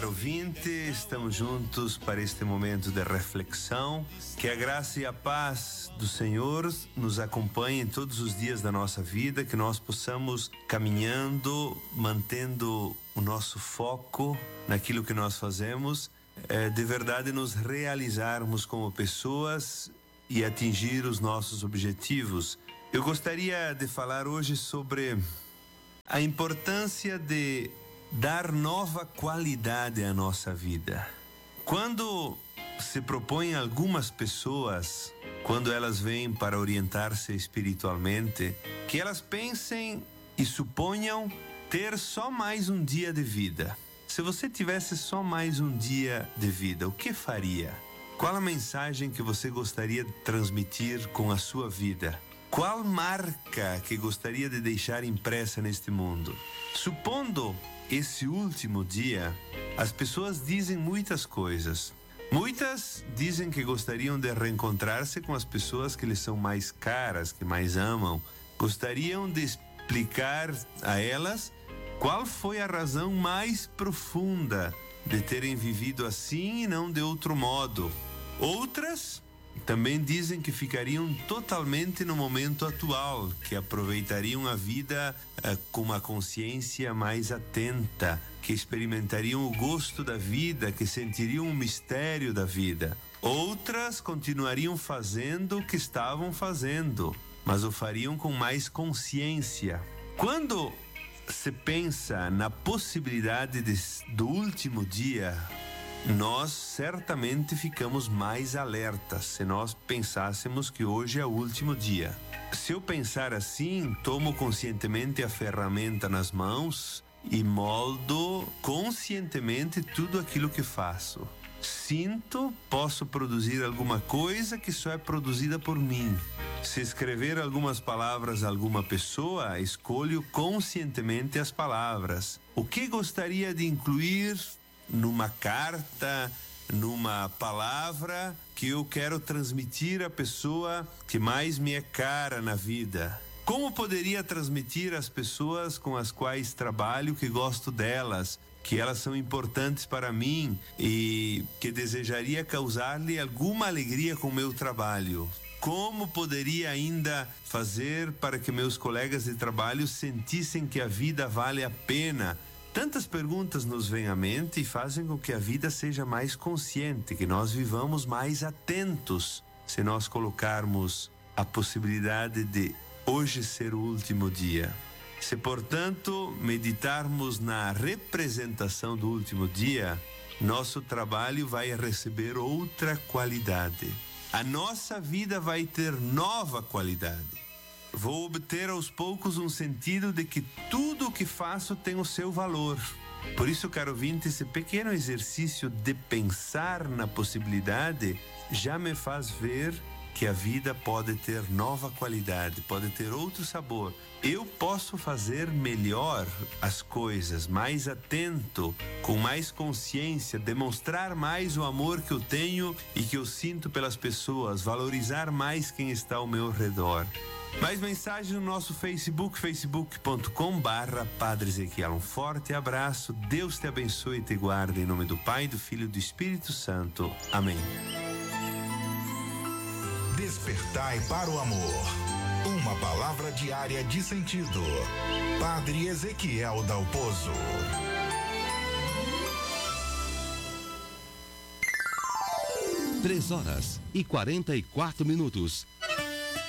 Ouvinte, estamos juntos para este momento de reflexão. Que a graça e a paz do Senhor nos acompanhem todos os dias da nossa vida, que nós possamos caminhando, mantendo o nosso foco naquilo que nós fazemos, de verdade nos realizarmos como pessoas e atingir os nossos objetivos. Eu gostaria de falar hoje sobre a importância de dar nova qualidade à nossa vida. Quando se propõem algumas pessoas, quando elas vêm para orientar-se espiritualmente, que elas pensem e suponham ter só mais um dia de vida. Se você tivesse só mais um dia de vida, o que faria? Qual a mensagem que você gostaria de transmitir com a sua vida? Qual marca que gostaria de deixar impressa neste mundo? Supondo esse último dia, as pessoas dizem muitas coisas. Muitas dizem que gostariam de reencontrar-se com as pessoas que lhes são mais caras, que mais amam. Gostariam de explicar a elas qual foi a razão mais profunda de terem vivido assim e não de outro modo. Outras também dizem que ficariam totalmente no momento atual, que aproveitariam a vida com uma consciência mais atenta, que experimentariam o gosto da vida, que sentiriam o mistério da vida. Outras continuariam fazendo o que estavam fazendo, mas o fariam com mais consciência. Quando se pensa na possibilidade do último dia, nós certamente ficamos mais alertas se nós pensássemos que hoje é o último dia. Se eu pensar assim, tomo conscientemente a ferramenta nas mãos e moldo conscientemente tudo aquilo que faço. Sinto, posso produzir alguma coisa que só é produzida por mim. Se escrever algumas palavras a alguma pessoa, escolho conscientemente as palavras. O que gostaria de incluir numa carta, numa palavra que eu quero transmitir à pessoa que mais me é cara na vida? Como poderia transmitir às pessoas com as quais trabalho que gosto delas, que elas são importantes para mim e que desejaria causar-lhe alguma alegria com o meu trabalho? Como poderia ainda fazer para que meus colegas de trabalho sentissem que a vida vale a pena? Tantas perguntas nos vêm à mente e fazem com que a vida seja mais consciente, que nós vivamos mais atentos se nós colocarmos a possibilidade de hoje ser o último dia. Se, portanto, meditarmos na representação do último dia, nosso trabalho vai receber outra qualidade. A nossa vida vai ter nova qualidade. Vou obter aos poucos um sentido de que tudo o que faço tem o seu valor. Por isso, caro ouvinte, esse pequeno exercício de pensar na possibilidade já me faz ver que a vida pode ter nova qualidade, pode ter outro sabor. Eu posso fazer melhor as coisas, mais atento, com mais consciência, demonstrar mais o amor que eu tenho e que eu sinto pelas pessoas, valorizar mais quem está ao meu redor. Mais mensagem no nosso Facebook, facebook.com/Padre Ezequiel. Um forte abraço, Deus te abençoe e te guarde, em nome do Pai, do Filho e do Espírito Santo. Amém. Despertai para o amor. Uma palavra diária de sentido. Padre Ezequiel Dalpozo. 3 horas e 44 minutos.